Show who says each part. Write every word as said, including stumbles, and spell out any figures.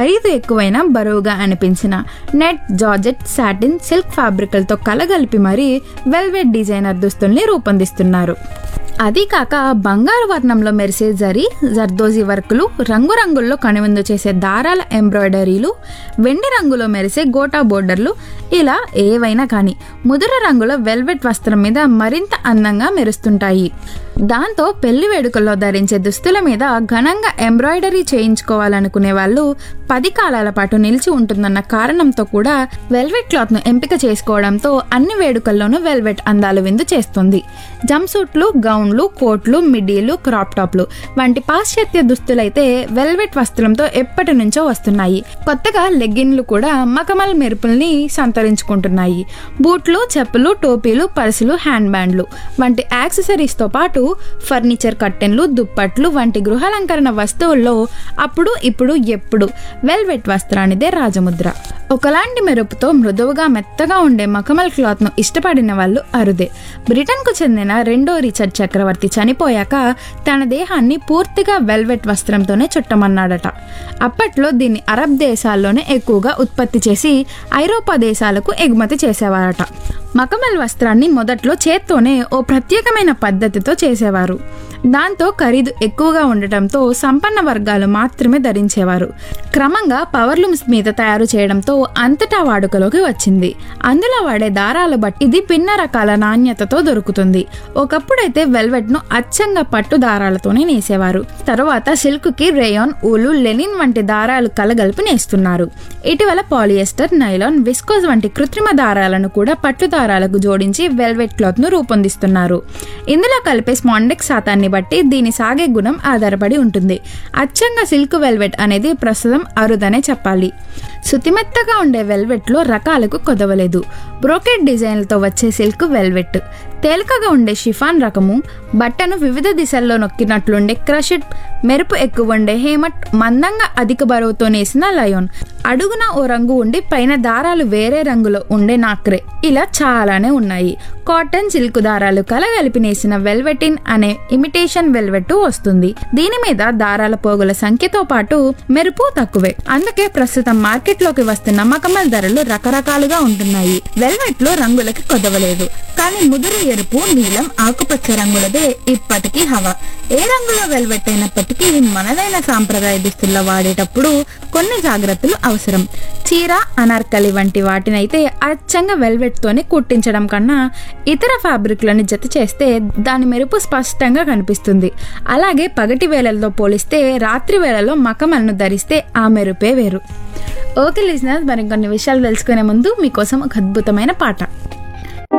Speaker 1: ఖరీదు ఎక్కువైన బరువుగా అనిపించిన నెట్, జార్జెట్, సాటిన్, సిల్క్ ఫ్యాబ్రిక్లతో కలగలిపి మరీ వెల్వెట్ డిజైనర్ దుస్తుల్ని రూపొందిస్తున్నారు. అదీ కాక బంగారు వర్ణంలో మెరిసే జరీ, జర్దోజీ వర్కులు, రంగురంగుల్లో కనువిందు చేసే దారాల ఎంబ్రాయిడరీలు, వెండి రంగులో మెరిసే గోటా బోర్డర్లు, ఇలా ఏవైనా కానీ ముదురు రంగులో వెల్వెట్ వస్త్రం మీద మరింత అందంగా మెరుస్తుంటాయి. దాంతో పెళ్లి వేడుకల్లో ధరించే దుస్తుల మీద ఘనంగా ఎంబ్రాయిడరీ చేయించుకోవాలనుకునే వాళ్ళు పది కాలాల పాటు నిలిచి ఉంటుందన్న కారణంతో కూడా వెల్వెట్ క్లాత్ ను ఎంపిక చేసుకోవడంతో అన్ని వేడుకల్లోనూ వెల్వెట్ అందాలు విందు చేస్తుంది. జంప్సూట్లు, గౌన్లు, కోట్లు, మిడ్డీలు, క్రాప్ టాప్లు వంటి పాశ్చాత్య దుస్తులైతే వెల్వెట్ వస్త్రంతో ఎప్పటి నుంచో వస్తున్నాయి. కొత్తగా లెగ్గిన్లు కూడా మకమల్ మెరుపుల్ని సంతరించుకుంటున్నాయి. బూట్లు, చెప్పులు, టోపీలు, పర్సులు, హ్యాండ్ బ్యాండ్లు వంటి యాక్సెసరీస్ తో పాటు ఫర్నిచర్, కట్టెన్లు, దుప్పట్లు వంటి గృహాలంకరణ వస్తువుల్లో అప్పుడు ఇప్పుడు ఎప్పుడు వెల్వెట్ వస్త్రానిదే రాజముద్ర. ఒకలాంటి మెరుపుతో మృదువుగా మెత్తగా ఉండే మఖమల్ క్లాత్ ను ఇష్టపడిన వాళ్ళు అరుదే. బ్రిటన్ కు చెందిన రెండో రిచర్డ్ చక్రవర్తి చనిపోయాక తన దేహాన్ని పూర్తిగా వెల్వెట్ వస్త్రంతోనే చుట్టమన్నాడట. అప్పట్లో దీన్ని అరబ్ దేశాల్లోనే ఎక్కువగా ఉత్పత్తి చేసి ఐరోపా దేశాలకు ఎగుమతి చేసేవారట. మఖమల్ వస్త్రాన్ని మొదట్లో చేత్తోనే ఓ ప్రత్యేకమైన పద్ధతితో చేసేవారు. దాంతో ఖరీదు ఎక్కువగా ఉండటంతో సంపన్న వర్గాలు మాత్రమే ధరించేవారు. క్రమంగా పవర్లూమ్స్ మీద తయారు చేయడంతో అంతటా వాడుకలోకి వచ్చింది. అందులో వాడే దారాలు బట్టి ఇది భిన్న రకాల నాణ్యతతో దొరుకుతుంది. ఒకప్పుడైతే వెల్వెట్ ను అచ్చంగా పట్టు దారాలతోనే నేసేవారు. తరువాత సిల్క్ కి రేయాన్, ఊలు, లెనిన్ వంటి దారాలు కలగలిపి నేస్తున్నారు. ఇటీవల పాలియస్టర్, నైలాన్, విస్కోస్ వంటి కృత్రిమ దారాలను కూడా పట్టు దారాలకు జోడించి వెల్వెట్ క్లాత్ ను రూపొందిస్తున్నారు. ఇందులో కలిపే స్పాండెక్స్ శాతాన్ని బట్టి దీని సాగే గుణం ఆధారపడి ఉంటుంది. అచ్చంగా సిల్క్ వెల్వెట్ అనేది ప్రస్తుతం అరుదనే చెప్పాలి. శుతిమెత్తగా ఉండే వెల్వెట్ లో రకాలకు కొదవలేదు. బ్రోకెట్ డిజైన్లతో వచ్చే సిల్క్ వెల్వెట్, తేలికగా ఉండే షిఫాన్ రకము, బట్టను వివిధ దిశల్లో నొక్కినట్లుండే క్రషిడ్, మెరుపు ఎక్కువ ఉండే హేమట్, మందంగా అధిక బరువుతో నేసిన లయోన్, అడుగున ఓ రంగు ఉండి పైన దారాలు వేరే రంగులో ఉండే నాక్రే, ఇలా చాలానే ఉన్నాయి. కాటన్, సిల్క్ దారాలు కలగలిపి నేసిన వెల్వెటిన్ అనే ఇమిటేషన్ వెల్వెట్ వస్తుంది. దీని మీద దారాల పోగుల సంఖ్యతో పాటు మెరుపు తక్కువే. అందుకే ప్రస్తుతం మార్కెట్ లోకి వస్తున్న మఖమల్ ధరలు రకరకాలుగా ఉంటున్నాయి. వెల్వెట్ లో రంగులకి కొదవలేదు, కానీ ముదురు ఎరుపు, నీలం, ఆకుపచ్చ రంగులదే ఇప్పటికీ హవా. ఏ రంగులో వెల్వెట్ అయినప్పటికీ మనదైన సాంప్రదాయ దుస్తుల్లో వాడేటప్పుడు కొన్ని జాగ్రత్తలు అవసరం. చీర, అనార్కలి వంటి వాటినైతే అచ్చంగా వెల్వెట్ తోనే కుట్టించడం కన్నా ఇతర ఫ్యాబ్రిక్లను జత చేస్తే దాని మెరుపు స్పష్టంగా కనిపిస్తుంది. అలాగే పగటి వేళల్లో పోలిస్తే రాత్రి వేళలో మఖమల్ను ధరిస్తే ఆ మెరుపే వేరు. ఓకే లిజనర్స్, మరికొన్ని విషయాలు తెలుసుకునే ముందు మీకోసం ఒక అద్భుతమైన పాట.